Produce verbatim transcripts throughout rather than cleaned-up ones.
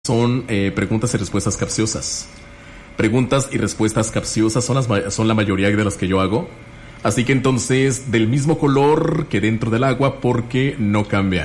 son eh, preguntas y respuestas capciosas. Preguntas y respuestas capciosas son, las, son la mayoría de las que yo hago. Así que entonces, del mismo color que dentro del agua, porque no cambian.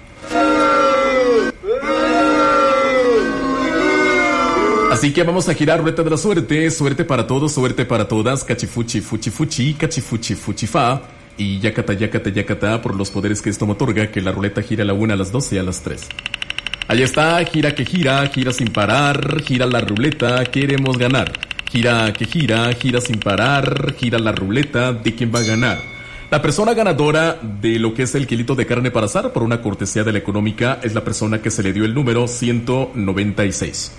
Así que vamos a girar ruleta de la suerte. Suerte para todos, suerte para todas. Cachifuchi, fuchi, fuchi, cachifuchi, fuchi, fa. Y yacata, yacata, yacata, por los poderes que esto me otorga, que la ruleta gira a la una, a las dos y a las tres. Ahí está, gira que gira, gira sin parar, gira la ruleta, queremos ganar. Gira que gira, gira sin parar, gira la ruleta, ¿de quién va a ganar? La persona ganadora de lo que es el kilito de carne para asar por una cortesía de la económica es la persona que se le dio el número ciento noventa y seis.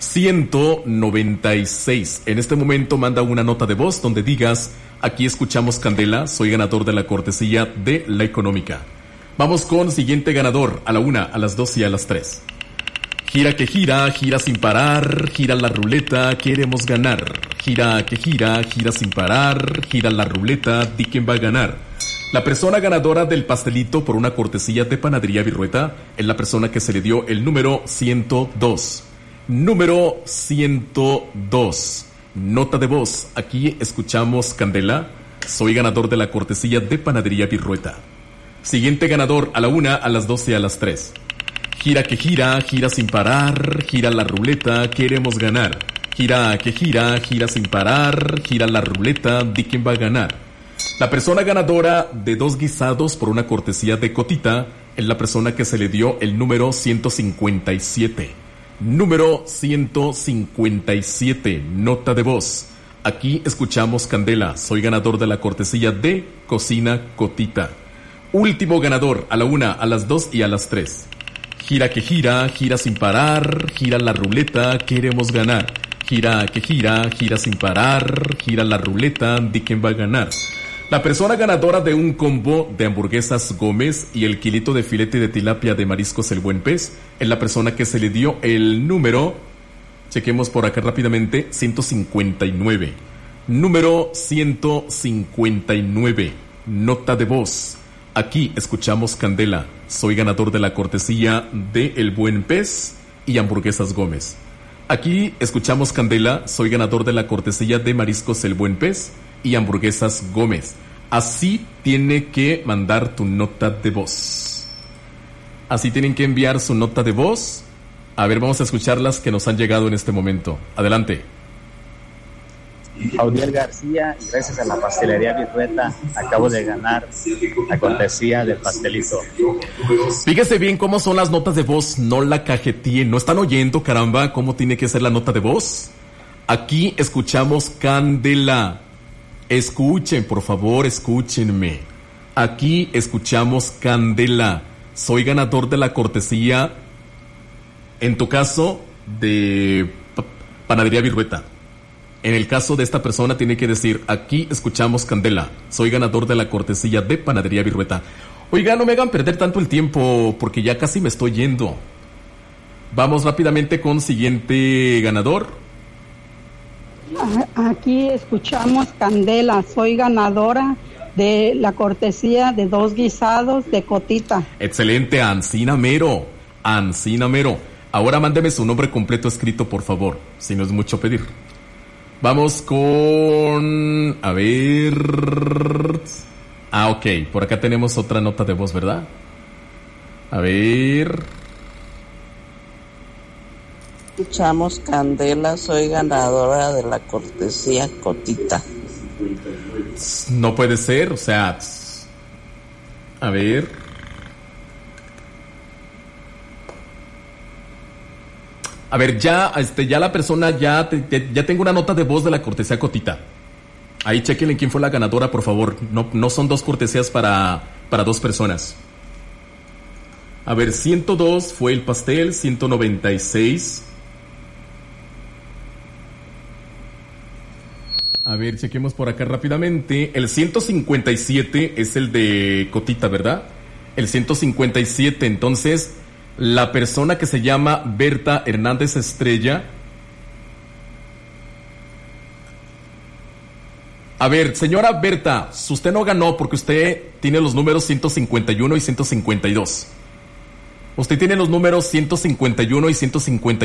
ciento noventa y seis. En este momento manda una nota de voz donde digas, aquí escuchamos Candela, soy ganador de la cortesía de la económica. Vamos con siguiente ganador, a la una, a las dos y a las tres. Gira que gira, gira sin parar, gira la ruleta, queremos ganar. Gira que gira, gira sin parar, gira la ruleta, ¿de quién va a ganar? La persona ganadora del pastelito por una cortesía de Panadería Virrueta es la persona que se le dio el número ciento dos. Número ciento dos. Nota de voz, aquí escuchamos Candela, soy ganador de la cortesía de Panadería Virrueta. Siguiente ganador, a la una, a las dos y a las tres. Gira que gira, gira sin parar, gira la ruleta, queremos ganar. Gira que gira, gira sin parar, gira la ruleta, ¿de quién va a ganar? La persona ganadora de dos guisados por una cortesía de Cotita es la persona que se le dio el número ciento cincuenta y siete. Número ciento cincuenta y siete, nota de voz. Aquí escuchamos Candela, soy ganador de la cortesía de Cocina Cotita. Último ganador, a la una, a las dos y a las tres. Gira que gira, gira sin parar, gira la ruleta, queremos ganar. Gira que gira, gira sin parar, gira la ruleta, ¿de quién va a ganar? La persona ganadora de un combo de hamburguesas Gómez y el kilito de filete de tilapia de mariscos El Buen Pez es la persona que se le dio el número, chequemos por acá rápidamente, ciento cincuenta y nueve. Número ciento cincuenta y nueve, nota de voz. Aquí escuchamos Candela, soy ganador de la cortesía de El Buen Pez y Hamburguesas Gómez. Aquí escuchamos Candela, soy ganador de la cortesía de Mariscos El Buen Pez y Hamburguesas Gómez. Así tiene que mandar tu nota de voz. Así tienen que enviar su nota de voz. A ver, vamos a escuchar las que nos han llegado en este momento. Adelante. Audiel García, y gracias a la pastelería Virrueta acabo de ganar la cortesía del pastelito. Fíjese bien cómo son las notas de voz, no la cajeteen. ¿No están oyendo, caramba, cómo tiene que ser la nota de voz? Aquí escuchamos Candela. Escuchen, por favor, escúchenme. Aquí escuchamos Candela. Soy ganador de la cortesía, en tu caso, de Panadería Virrueta. En el caso de esta persona tiene que decir, aquí escuchamos Candela, soy ganador de la cortesía de Panadería Virrueta. Oiga, no me hagan perder tanto el tiempo, porque ya casi me estoy yendo. Vamos rápidamente con siguiente ganador. Aquí escuchamos Candela, soy ganadora de la cortesía de dos guisados de Cotita. Excelente, Ancina Mero, Ancina Mero. Ahora mándeme su nombre completo escrito, por favor, si no es mucho pedir. Vamos con... A ver... Ah, ok. Por acá tenemos otra nota de voz, ¿verdad? A ver... Escuchamos Candela, soy ganadora de la cortesía Cotita. No puede ser, o sea... A ver... A ver, ya, este, ya la persona, ya, te, te, ya tengo una nota de voz de la cortesía Cotita. Ahí chequenle quién fue la ganadora, por favor. No, no son dos cortesías para, para dos personas. A ver, ciento dos fue el pastel, ciento noventa y seis. A ver, chequemos por acá rápidamente. El ciento cincuenta y siete es el de Cotita, ¿verdad? El ciento cincuenta y siete, entonces... La persona que se llama Berta Hernández Estrella. A ver, señora Berta, usted no ganó porque usted tiene los números ciento cincuenta y uno y ciento cincuenta y dos. Usted tiene los números ciento cincuenta y uno y ciento cincuenta